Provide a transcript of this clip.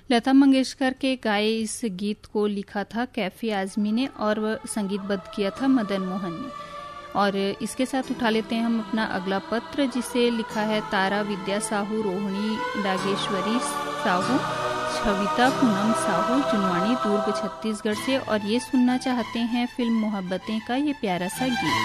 लता मंगेशकर के गाए इस गीत को लिखा था कैफी आजमी ने और वह संगीतबद्ध किया था मदन मोहन ने। और इसके साथ उठा लेते हैं हम अपना अगला पत्र, जिसे लिखा है तारा विद्या साहू, रोहिणी डागेश्वरी साहू, छविता पूनम साहू, जुनवानी दुर्ग छत्तीसगढ़ से, और ये सुनना चाहते हैं फिल्म मोहब्बतें का ये प्यारा सा गीत।